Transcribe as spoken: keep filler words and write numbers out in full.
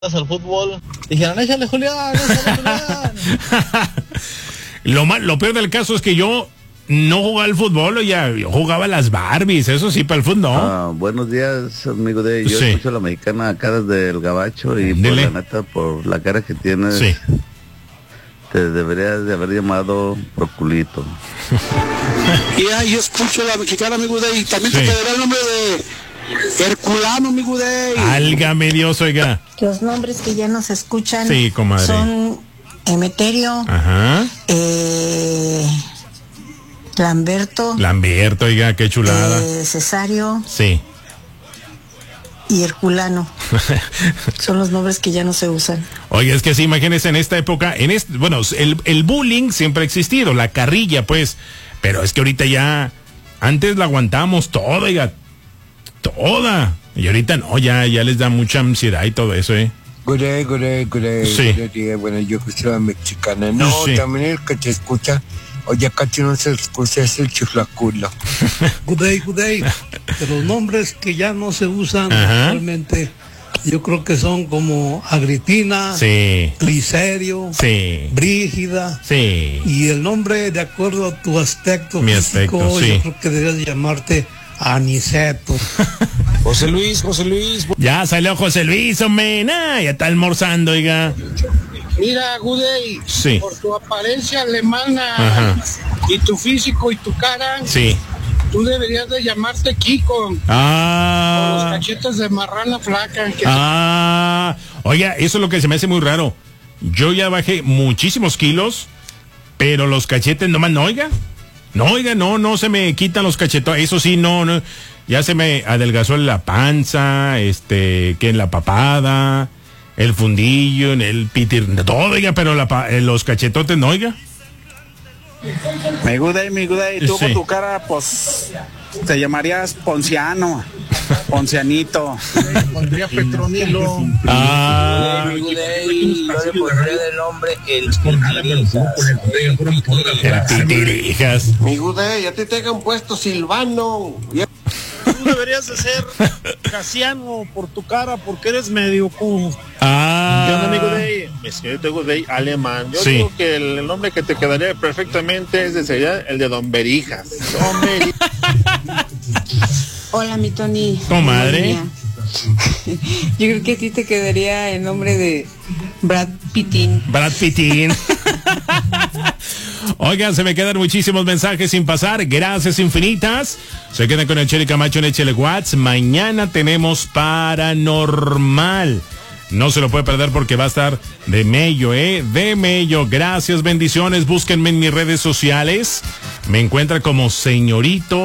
al fútbol. Dijeron, échale Julián, échale Julián. Lo mal, lo peor del caso es que yo no jugaba al fútbol, ya yo jugaba las Barbies, eso sí, para el fútbol, ¿no? Ah, buenos días, amigo de yo sí. escucho a la mexicana acá desde el Gabacho y por Dile. la neta, por la cara que tienes, Sí. te deberías de haber llamado Proculito. Y ahí escucho a la mexicana, amigo de y también Sí. te quedará el nombre de Herculano, amigo de Álgame Dios, oiga. Los nombres que ya nos escuchan Sí, comadre. son Emeterio, Ajá. eh, Lamberto, Lamberto, oiga, qué chulada. eh, Cesario Sí. y Herculano. Son los nombres que ya no se usan. Oye, es que sí, imagínense en esta época, en este, bueno, el, el bullying siempre ha existido, la carrilla, pues, pero es que ahorita ya, antes la aguantamos toda, oiga, toda, y ahorita no, ya, ya les da mucha ansiedad y todo eso, eh. Good day, good day, good day, Sí. good day. Bueno, yo escucho a la mexicana. No, Sí. también el que te escucha, oye, casi no se escucha, es el chiflaculo. Good day, good day. De los nombres que ya no se usan Ajá. actualmente, yo creo que son como Agripina, Sí, Licerio, sí, Brígida. sí. Y el nombre, de acuerdo a tu aspecto Mi físico, aspecto, sí. yo creo que deberías llamarte Aniceto. José Luis, José Luis. Ya salió José Luis, hombre, nah, ya está almorzando, oiga. Mira, Gudey, Sí. por tu apariencia alemana Ajá. y tu físico y tu cara, Sí. tú deberías de llamarte Kiko, con los Ah, cachetes de marrana flaca. Que ah, oiga, eso es lo que se me hace muy raro. Yo ya bajé muchísimos kilos, pero los cachetes nomás no, oiga. No, oiga, no, no se me quitan los cachetos. Eso sí, no, no. Ya se me adelgazó en la panza, este, que en la papada, el fundillo, en el pitir, todo, oiga, pero la, pa- eh, los cachetotes no, oiga. Mi Gudey, mi Gudey, tú Sí. con tu cara, pues, te llamarías Ponciano, Poncianito. Pondría Petronilo. Ah, Yo le pondré de nombre el el pitirijas. Mi Gudey, a ti te han puesto Silvano. Tú deberías de ser Casiano por tu cara, porque eres medio cu. Ah, Yo, amigo de mi señorito Gudey, alemán. Yo Sí. digo que el, el nombre que te quedaría perfectamente es de, sería el de Don Berijas. Don Berijas. Hola, mi Tony. Comadre. Niña. Yo creo que a ti te quedaría el nombre de Brad Pittin. Brad Pittin. Oigan, se me quedan muchísimos mensajes sin pasar. Gracias infinitas. Se quedan con el Chele Camacho en el Chele Watts. Mañana tenemos Paranormal. No se lo puede perder porque va a estar de mello, ¿eh? De mello. Gracias, bendiciones. Búsquenme en mis redes sociales. Me encuentra como señorito